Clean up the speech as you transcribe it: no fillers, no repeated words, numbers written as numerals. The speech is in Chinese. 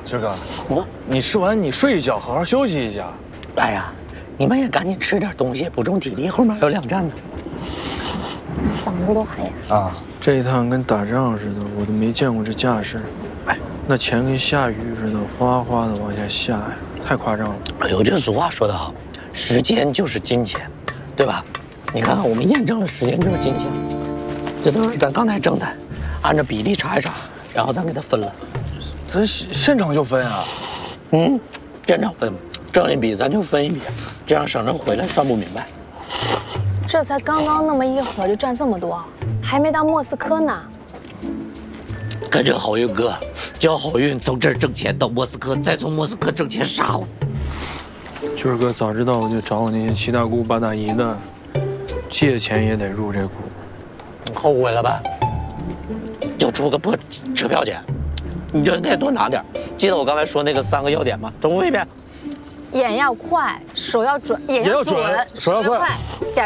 志哥，你吃完你睡一觉，好好休息一下。 哎呀，你们也赶紧吃点东西，补充体力，后面还有2站呢。 嗓子都喊呀！ 啊， 这一趟跟打仗似的，我都没见过这架势。哎，那钱跟下雨似的，哗哗的往下下呀，太夸张了。 有句俗话说得好，时间就是金钱，对吧？你看看，我们验证了时间就是金钱，这都是咱刚才挣的，按照比例查一查，然后咱给它分了。 咱现场就分啊？ 现场分，挣一笔咱就分一笔，这样省着回来算不明白。 这才刚刚那么一会儿就赚这么多，还没到莫斯科呢。 跟着好运哥，叫好运从这儿挣钱到莫斯科，再从莫斯科挣钱杀我。 军儿哥早知道我就找我那些七大姑八大姨的，借钱也得入这股。 你后悔了吧？就出个破车票钱，你就应该多拿点。记得我刚才说那个3个要点吗？重复一遍。 眼要快，手要准，眼要准，手要快。 脚